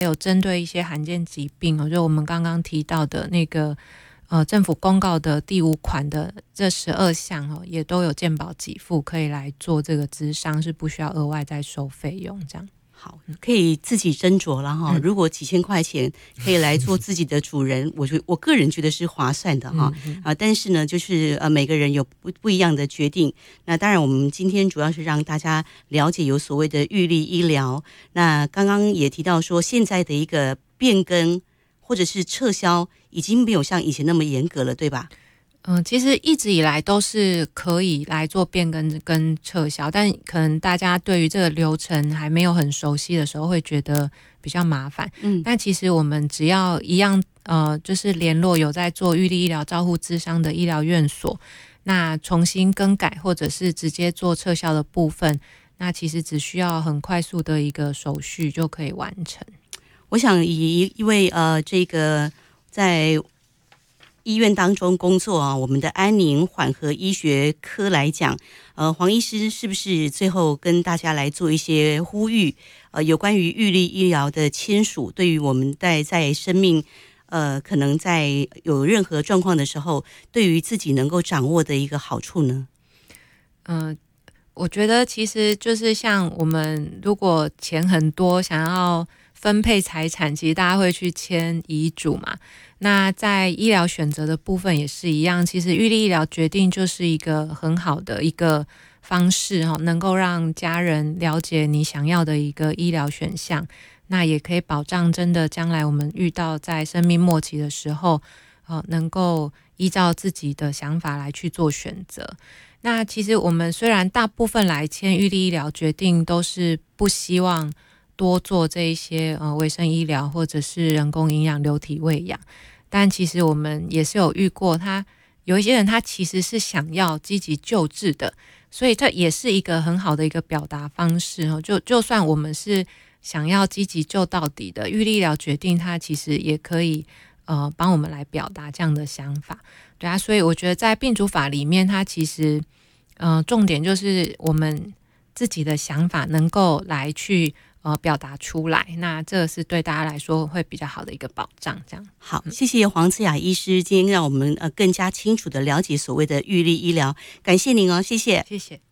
有针对一些罕见疾病就我们刚刚提到的那个政府公告的第5款的这12项也都有健保给付，可以来做这个咨商，是不需要额外再收费用这样。 好，可以自己斟酌了哈。如果几千块钱可以来做自己的主人，我个人觉得是划算的哈。但是呢，就是每个人有不一样的决定。那当然，我们今天主要是让大家了解有所谓的预立医疗。那刚刚也提到说，现在的一个变更或者是撤销，已经没有像以前那么严格了，对吧？ 其实一直以来都是可以来做变更跟撤销，但可能大家对于这个流程还没有很熟悉的时候，会觉得比较麻烦。但其实我们只要一样，就是联络有在做预立医疗照护咨商的医疗院所，那重新更改或者是直接做撤销的部分，那其实只需要很快速的一个手续就可以完成。 我想以一位这个在医院当中工作啊，我们的安宁缓和医学科来讲，黄医师是不是最后跟大家来做一些呼吁？有关于预立医疗的签署，对于我们在生命可能在有任何状况的时候，对于自己能够掌握的一个好处呢？ 我觉得其实就是像我们如果钱很多，想要分配财产，其实大家会去签遗嘱嘛。那在医疗选择的部分也是一样，其实预立医疗决定就是一个很好的一个方式能够让家人了解你想要的一个医疗选项，那也可以保障真的将来我们遇到在生命末期的时候能够依照自己的想法来去做选择。那其实我们虽然大部分来签预立医疗决定都是不希望多做这一些微生医疗或者是人工营养流体喂养，但其实我们也是有遇过有一些人他其实是想要积极救治的，所以这也是一个很好的一个表达方式就算我们是想要积极救到底的，预立医疗决定它其实也可以帮我们来表达这样的想法。对啊，所以我觉得在病主法里面，它其实重点就是我们自己的想法能够来去表达出来，那这是对大家来说会比较好的一个保障。这样好，谢谢黄慈雅医师，今天让我们更加清楚的了解所谓的预立医疗，感谢您哦，谢谢， 谢谢。